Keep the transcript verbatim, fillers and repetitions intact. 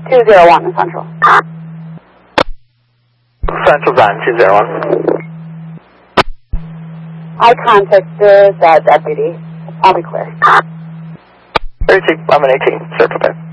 two zero one in Central. Central Zone two zero one. I contacted the deputy. I'll be clear. thirty-two, I'm an eighteen, Circle Bay.